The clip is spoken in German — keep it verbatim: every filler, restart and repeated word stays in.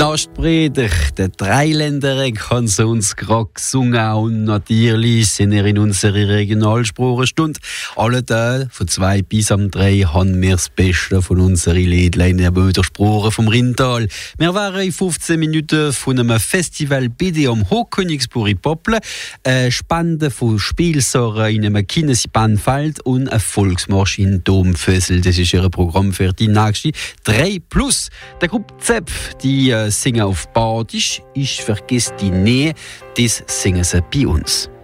Nachspreder, der Dreiländerig haben sie uns gerade gesungen und natürlich sind wir in unserer Regionalsprachenstunde. Alle Tage von zwei bis am drei haben wir das Beste von unseren Liedlein in der Sprache vom Rheintal. Wir waren in fünfzehn Minuten von einem Festival B D am Hochkönigsburg Poppel, eine Spende von Spielsachen in einem Kinesibanfeld und ein Volksmarsch in Domfössel. Das ist ihr Programm für die nächste drei plus. Der Gruppe Zepf, die singen auf Badisch, ich vergiss die Nähe, das singen sie bei uns.